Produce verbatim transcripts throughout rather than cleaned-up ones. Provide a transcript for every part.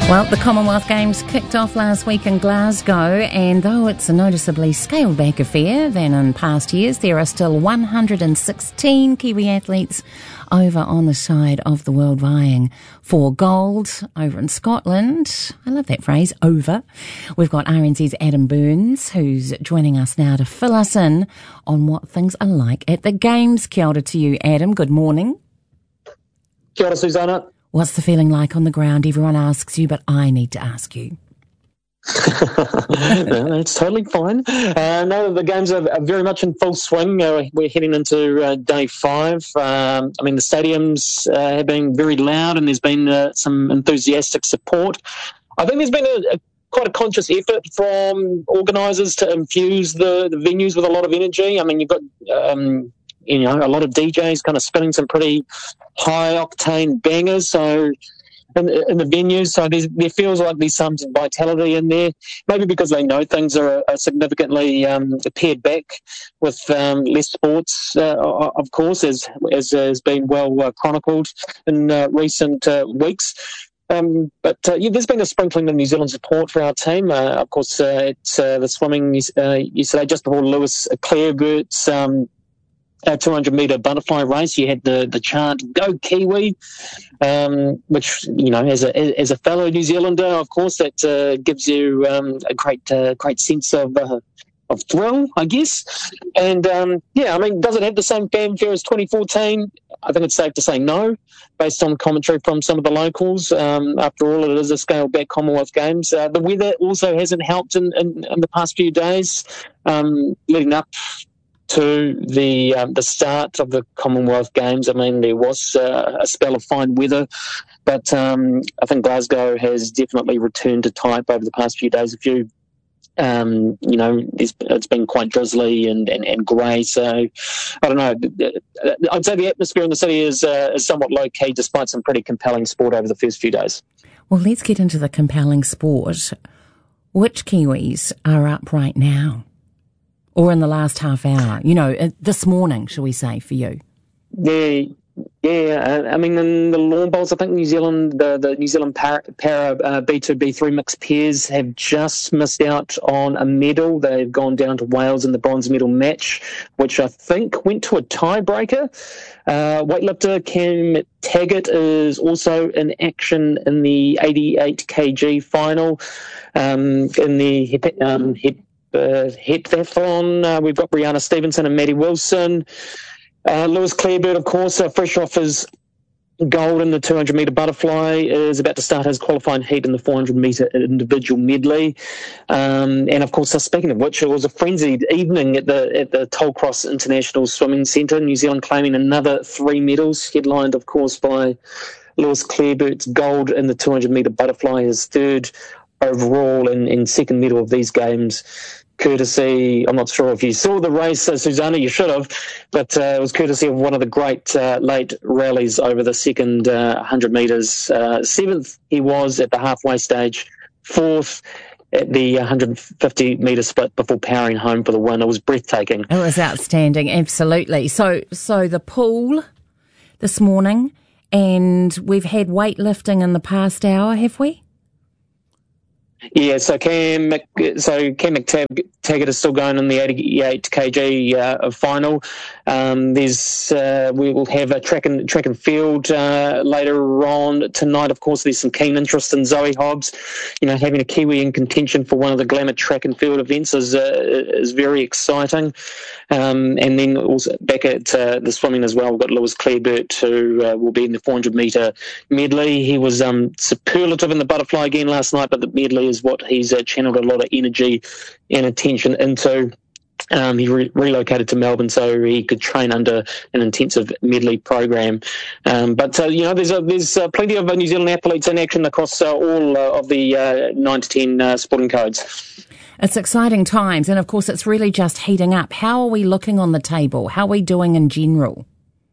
Well, the Commonwealth Games kicked off last week in Glasgow, and though it's a noticeably scaled-back affair than in past years, there are still one hundred sixteen Kiwi athletes over on the side of the world vying for gold over in Scotland. I love that phrase, over. We've got R N Z's Adam Burns, who's joining us now to fill us in on what things are like at the Games. Kia ora to you, Adam. Good morning. Kia ora, Susanna. What's the feeling like on the ground? Everyone asks you, but I need to ask you. No, it's totally fine. Uh, no, the games are, are very much in full swing. Uh, we're heading into uh, day five. Um, I mean, the stadiums uh, have been very loud, and there's been uh, some enthusiastic support. I think there's been a, a quite a conscious effort from organisers to infuse the, the venues with a lot of energy. I mean, you've got um, you know a lot of D Js kind of spinning some pretty high octane bangers. So. In, in the venues, so there feels like there's some vitality in there, maybe because they know things are, are significantly um, pared back with um, less sports, uh, of course, as, as has been well uh, chronicled in uh, recent uh, weeks. Um, but uh, yeah, there's been a sprinkling of New Zealand support for our team. Uh, of course, uh, it's uh, the swimming uh, yesterday, just before Lewis Clarebert's um, Uh, two hundred metre butterfly race. You had the, the chant "Go Kiwi," um, which, you know, as a as a fellow New Zealander, of course, that uh, gives you um, a great uh, great sense of uh, of thrill, I guess. And um, yeah, I mean, does it have the same fanfare as twenty fourteen? I think it's safe to say no, based on commentary from some of the locals. Um, after all, it is a scaled back Commonwealth Games. Uh, the weather also hasn't helped in, in, in the past few days, um, leading up to the um, the start of the Commonwealth Games. I mean, there was uh, a spell of fine weather, but um, I think Glasgow has definitely returned to type over the past few days. A few, um, you know, it's, it's been quite drizzly and, and, and grey, so I don't know. I'd say the atmosphere in the city is, uh, is somewhat low-key, despite some pretty compelling sport over the first few days. Well, let's get into the compelling sport. Which Kiwis are up right now? Or in the last half hour, you know, this morning, shall we say, for you? Yeah, yeah. I mean, in the lawn bowls, I think New Zealand, the, the New Zealand Para, para uh, B two, B three mixed pairs have just missed out on a medal. They've gone down to Wales in the bronze medal match, which I think went to a tiebreaker. Uh, weightlifter Cam Taggart is also in action in the eighty-eight kilogram final. Um, in the hip, um, hip Uh, heptathlon, uh, we've got Brianna Stevenson and Maddie Wilson. Uh, Lewis Clarebert, of course, uh, fresh off his gold in the two hundred metre butterfly, is about to start his qualifying heat in the four hundred metre individual medley. Um, and, of course, uh, speaking of which, it was a frenzied evening at the at the Tollcross International Swimming Centre. New Zealand claiming another three medals, headlined, of course, by Lewis Clarebert's gold in the two hundred metre butterfly, his third overall and, and second medal of these games, courtesy, I'm not sure if you saw the race, uh, Susanna, you should have, but uh, it was courtesy of one of the great uh, late rallies over the second uh, one hundred metres. Uh, seventh he was at the halfway stage, fourth at the one hundred fifty metre split before powering home for the win. It was breathtaking. It was outstanding, absolutely. So, so the pool this morning, and we've had weightlifting in the past hour, have we? Yeah, so Cam, so Cam McTaggart is still going in the eighty-eight kilogram uh, final. Um, there's uh, we will have a track and track and field uh, later on tonight. Of course, there's some keen interest in Zoe Hobbs. You know, having a Kiwi in contention for one of the Glamour track and field events is uh, is very exciting. Um, and then also back at uh, the swimming as well, we've got Lewis Clarebert, who uh, will be in the four hundred metre medley. He was um, superlative in the butterfly again last night, but the medley is what he's uh, channeled a lot of energy and attention into. Um, he re- relocated to Melbourne so he could train under an intensive medley program. Um, but, uh, you know, there's, a, there's uh, plenty of uh, New Zealand athletes in action across uh, all uh, of the uh, nine to ten uh, sporting codes. It's exciting times, and, of course, it's really just heating up. How are we looking on the table? How are we doing in general?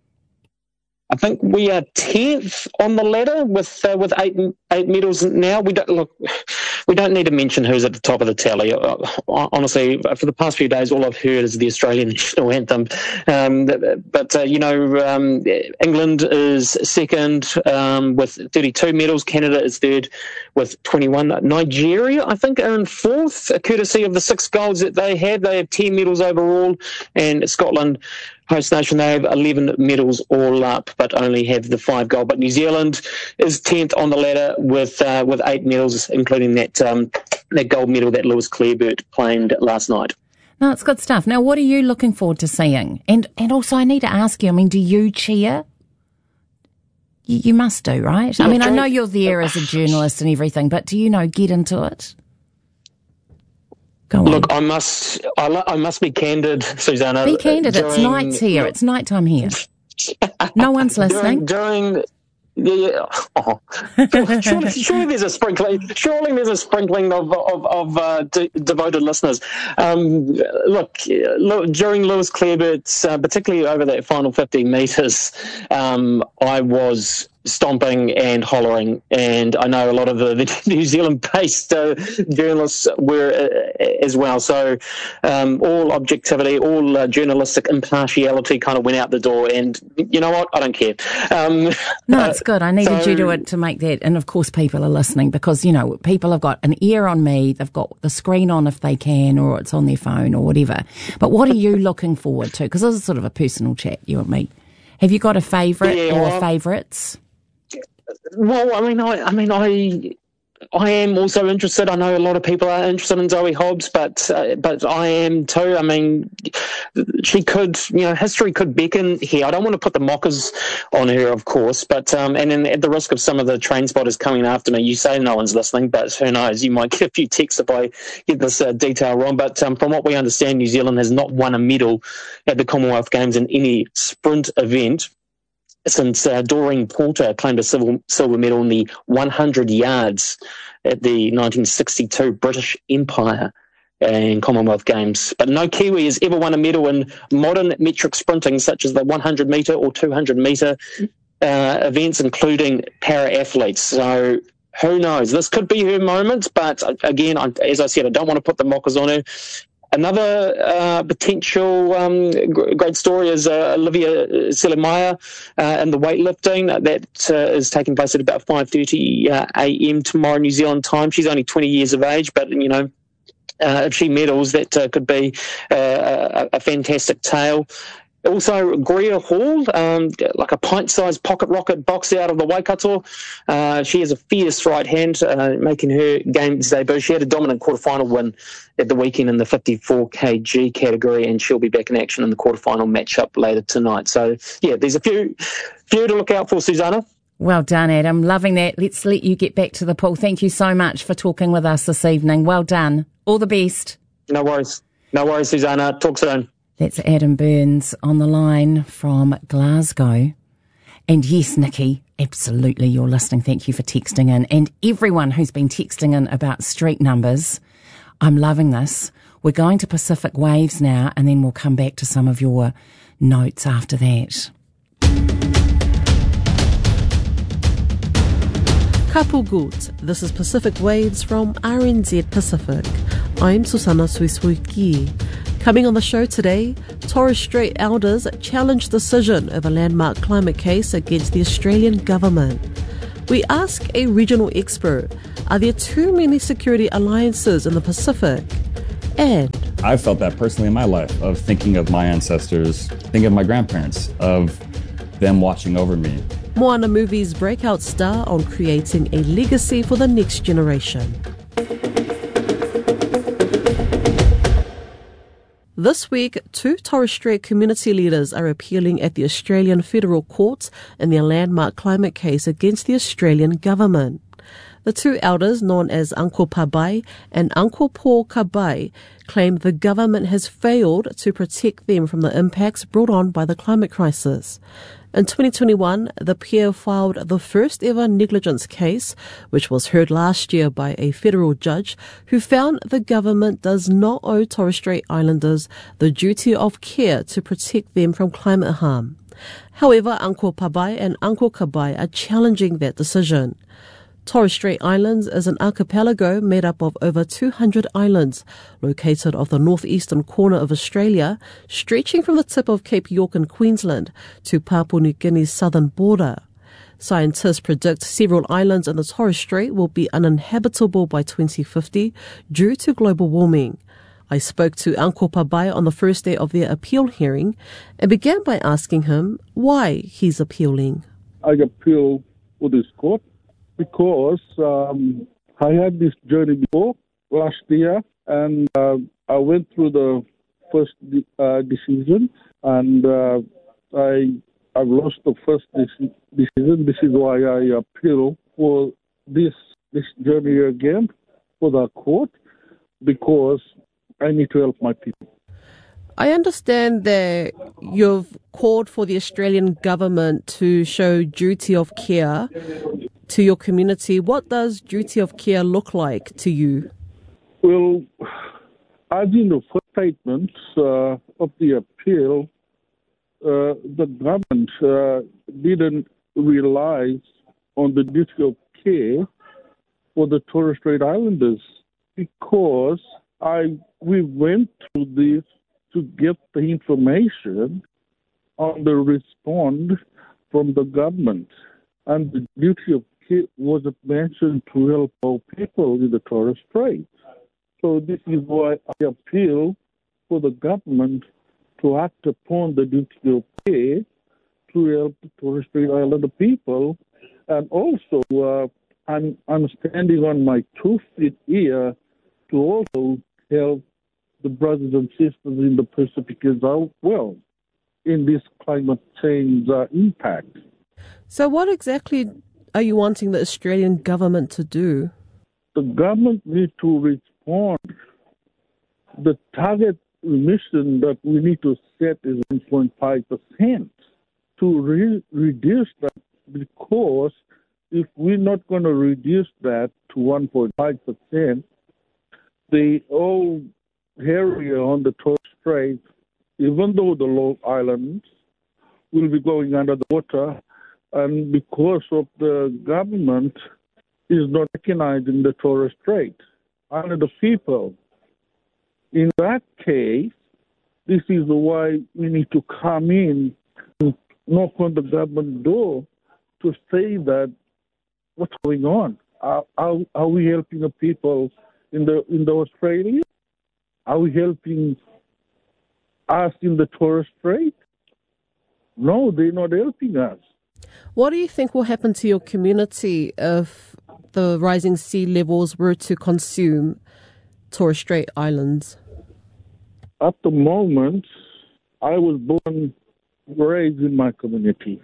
I think we are tenth on the ladder with uh, with eight eight medals now. We don't look we don't need to mention who's at the top of the tally. Honestly, for the past few days, all I've heard is the Australian national anthem. Um, but, uh, you know, um, England is second um, with thirty-two medals. Canada is third with twenty-one. Nigeria, I think, are in fourth, courtesy of the six golds that they have. They have ten medals overall. And Scotland, host nation, they have eleven medals all up, but only have the five gold. But New Zealand is tenth on the ladder with uh, with eight medals, including that um, that gold medal that Lewis Clareburt claimed last night. No, it's good stuff. Now, what are you looking forward to seeing? And and also, I need to ask you, I mean, do you cheer? You, you must do, right? I mean, I know you're there as a journalist and everything, but do you know, get into it? Go on. Look, I must I, I must be candid, Susanna. Be candid. During, it's nights here. It's nighttime here. No one's listening. During... during Yeah, yeah. Oh. surely, surely there's a sprinkling. Surely there's a sprinkling of of, of uh, de- devoted listeners. Um, look, look, during Lewis Clareburt's, uh, particularly over that final fifty metres, um, I was stomping and hollering, and I know a lot of the, the New Zealand-based uh, journalists were uh, as well. So um, all objectivity, all uh, journalistic impartiality kind of went out the door, and you know what? I don't care. Um, no, it's good. I needed so, you to, to make that, and of course people are listening because, you know, people have got an ear on me, they've got the screen on if they can, or it's on their phone or whatever. But what are you looking forward to? Because this is sort of a personal chat, you and me. Have you got a favourite yeah, or well, favourites? Well, I mean, I, I mean, I, I am also interested. I know a lot of people are interested in Zoe Hobbs, but, uh, but I am too. I mean, she could, you know, history could beckon here. I don't want to put the mockers on her, of course, but um, and then at the risk of some of the train spotters coming after me, you say no one's listening, but who knows? You might get a few texts if I get this uh, detail wrong. But um, from what we understand, New Zealand has not won a medal at the Commonwealth Games in any sprint event since uh, Doreen Porter claimed a silver, silver medal in the one hundred yards at the nineteen sixty-two British Empire and Commonwealth Games. But no Kiwi has ever won a medal in modern metric sprinting, such as the one hundred metre or two hundred metre uh, events, including para-athletes. So who knows? This could be her moment, but again, I, as I said, I don't want to put the mockers on her. Another uh, potential um, great story is uh, Olivia Selimaya uh, in the weightlifting. That uh, is taking place at about five thirty uh, a.m. tomorrow New Zealand time. She's only twenty years of age, but, you know, uh, if she medals, that uh, could be uh, a, a fantastic tale. Also, Greer Hall, um, like a pint-sized pocket rocket box out of the Waikato. Uh, she has a fierce right hand, uh, making her games debut. She had a dominant quarterfinal win at the weekend in the fifty-four kilogram category, and she'll be back in action in the quarterfinal matchup later tonight. So, yeah, there's a few, few to look out for, Susanna. Well done, Adam. Loving that. Let's let you get back to the pool. Thank you so much for talking with us this evening. Well done. All the best. No worries. No worries, Susanna. Talk soon. That's Adam Burns on the line from Glasgow. And yes, Nikki, absolutely, you're listening. Thank you for texting in. And everyone who's been texting in about street numbers, I'm loving this. We're going to Pacific Waves now, and then we'll come back to some of your notes after that. Kapu gut. This is Pacific Waves from R N Z Pacific. I'm Susanna Suisuiki. Coming on the show today, Torres Strait elders challenge decision of a landmark climate case against the Australian government. We ask a regional expert, are there too many security alliances in the Pacific? And I've felt that personally in my life, of thinking of my ancestors, thinking of my grandparents, of them watching over me. Moana Movie's breakout star on creating a legacy for the next generation. This week, two Torres Strait community leaders are appealing at the Australian Federal Court in their landmark climate case against the Australian government. The two elders, known as Uncle Pabai and Uncle Paul Kabai, claim the government has failed to protect them from the impacts brought on by the climate crisis. In twenty twenty-one, the pair filed the first ever negligence case, which was heard last year by a federal judge who found the government does not owe Torres Strait Islanders the duty of care to protect them from climate harm. However, Uncle Pabai and Uncle Kabai are challenging that decision. Torres Strait Islands is an archipelago made up of over two hundred islands, located off the northeastern corner of Australia, stretching from the tip of Cape York in Queensland to Papua New Guinea's southern border. Scientists predict several islands in the Torres Strait will be uninhabitable by twenty fifty due to global warming. I spoke to Uncle Pabai on the first day of their appeal hearing and began by asking him why he's appealing. I appeal for this court because um, I had this journey before last year, and uh, I went through the first de- uh, decision, and uh, I I've lost the first de- decision. This is why I appeal for this this journey again for the court, because I need to help my people. I understand that you've called for the Australian government to show duty of care to your community. What does duty of care look like to you? Well, as in the first statement uh, of the appeal, uh, the government uh, didn't rely on the duty of care for the Torres Strait Islanders, because I we went through this to get the information on the response from the government, and the duty of care wasn't mentioned to help our people in the Torres Strait. So this is why I appeal for the government to act upon the duty of care to help the Torres Strait Islander people, and also uh, I'm, I'm standing on my two feet here to also help the brothers and sisters in the Pacific as well in this climate change uh, impact. So what exactly are you wanting the Australian government to do? The government needs to respond. The target emission that we need to set is one point five percent to re- reduce that, because if we're not going to reduce that to one point five percent, the whole area on the Torres Strait, even though the low islands will be going under the water, and because of the government is not recognizing the Torres Strait under the people. In that case, this is why we need to come in and knock on the government door to say that what's going on? Are, are, are we helping the people in the in the Australia? Are we helping us in the Torres Strait? No, they're not helping us. What do you think will happen to your community if the rising sea levels were to consume Torres Strait Islands? At the moment, I was born, raised in my community,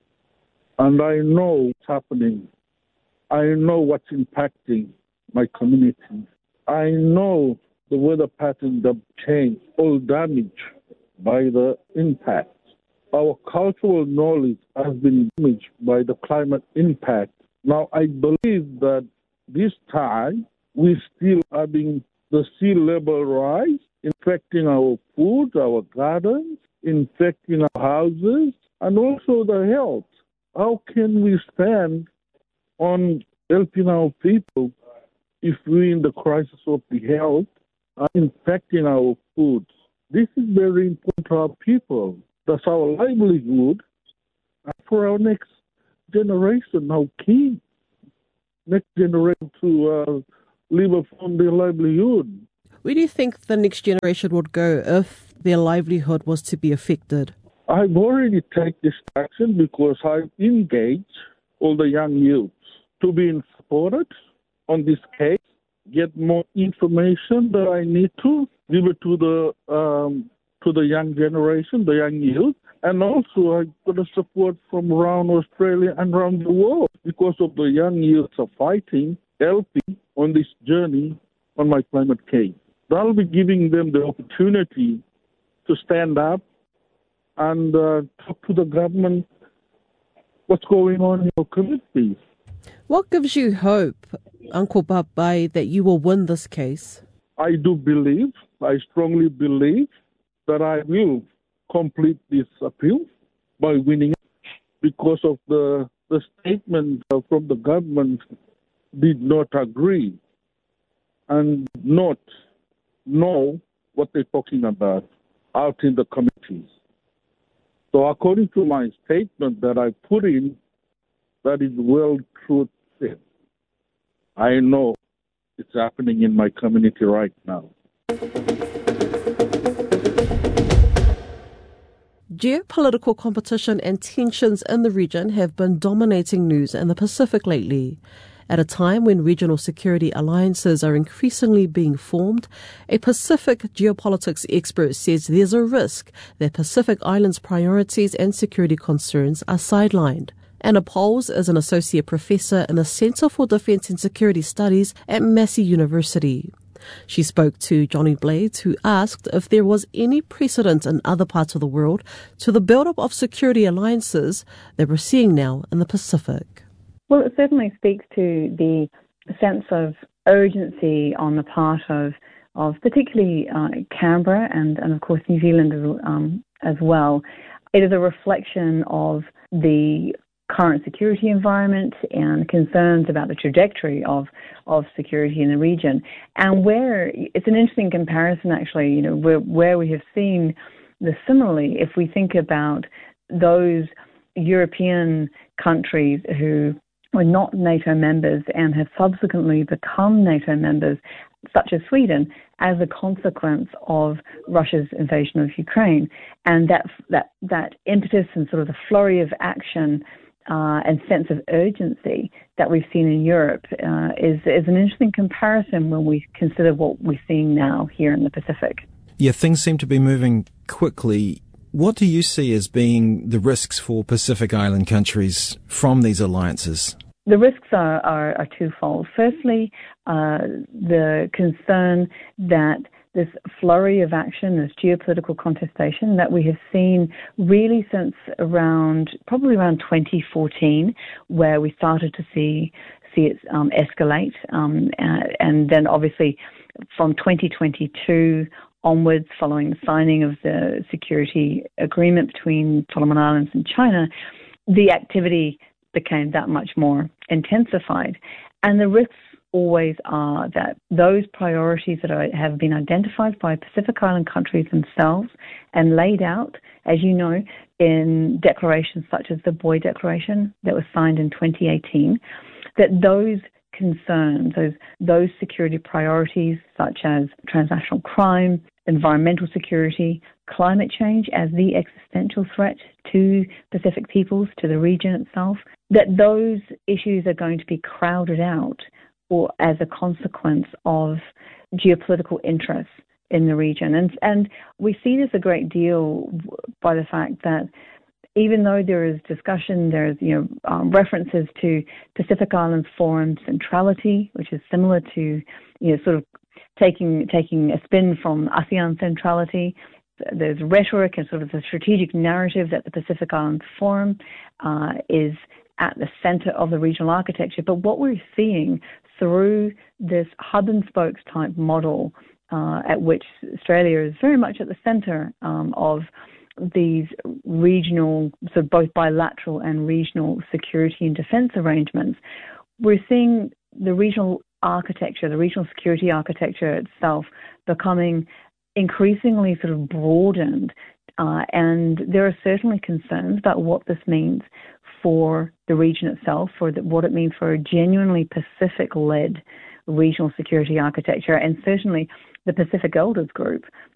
and I know what's happening. I know what's impacting my community. I know the weather patterns that change, all damaged by the impact. Our cultural knowledge has been damaged by the climate impact. Now, I believe that this time we're still having the sea level rise, infecting our food, our gardens, infecting our houses, and also the health. How can we stand on helping our people if we're in the crisis of the health and infecting our food? This is very important to our people. That's our livelihood, and for our next generation, our kids, next generation to uh, live upon their livelihood. Where do you think the next generation would go if their livelihood was to be affected? I've already taken this action because I've engaged all the young youths to be supported on this case, get more information that I need to give it to the um, to the young generation, the young youth, and also I got a support from around Australia and around the world because of the young youths are fighting, helping on this journey on my climate case. That'll be giving them the opportunity to stand up and uh, talk to the government what's going on in your communities. What gives you hope, Uncle Pabai, that you will win this case? I do believe, I strongly believe, that I will complete this appeal by winning it because of the, the statement from the government did not agree and not know what they're talking about out in the committees. So according to my statement that I put in, that is World Truth Said. I know it's happening in my community right now. Geopolitical competition and tensions in the region have been dominating news in the Pacific lately. At a time when regional security alliances are increasingly being formed, a Pacific geopolitics expert says there's a risk that Pacific Islands' priorities and security concerns are sidelined. Anna Poles is an associate professor in the Centre for Defence and Security Studies at Massey University. She spoke to Johnny Blades, who asked if there was any precedent in other parts of the world to the build-up of security alliances that we're seeing now in the Pacific. Well, it certainly speaks to the sense of urgency on the part of, of particularly uh, Canberra and, and, of course, New Zealand as, um, as well. It is a reflection of the current security environment and concerns about the trajectory of, of security in the region. And where it's an interesting comparison, actually, you know, where, where we have seen the similarly, if we think about those European countries who were not NATO members and have subsequently become NATO members, such as Sweden, as a consequence of Russia's invasion of Ukraine. And that that that impetus and sort of the flurry of action uh, and sense of urgency that we've seen in Europe uh, is, is an interesting comparison when we consider what we're seeing now here in the Pacific. Yeah, things seem to be moving quickly. What do you see as being the risks for Pacific Island countries from these alliances? The risks are, are, are twofold. Firstly, uh, the concern that this flurry of action, this geopolitical contestation that we have seen really since around, probably around twenty fourteen, where we started to see see it um, escalate. Um, and, and then obviously from twenty twenty-two onwards, following the signing of the security agreement between Solomon Islands and China, the activity became that much more intensified. And the risks always are that those priorities that are, have been identified by Pacific Island countries themselves and laid out, as you know, in declarations such as the Boy Declaration that was signed in twenty eighteen, that those concerns, those, those security priorities such as transnational crime, environmental security, climate change as the existential threat to Pacific peoples, to the region itself, that those issues are going to be crowded out or as a consequence of geopolitical interests in the region. And, and we see this a great deal by the fact that even though there is discussion, there's you know um, references to Pacific Islands Forum centrality, which is similar to you know sort of taking taking a spin from ASEAN centrality. There's rhetoric and sort of the strategic narrative that the Pacific Islands Forum uh, is at the center of the regional architecture. But what we're seeing through this hub and spokes type model, uh, at which Australia is very much at the center um, of these regional, so both bilateral and regional security and defense arrangements, we're seeing the regional architecture, the regional security architecture itself becoming increasingly sort of broadened. Uh, and there are certainly concerns about what this means for the region itself, for the, what it means for a genuinely Pacific-led regional security architecture, and certainly the Pacific Elders Group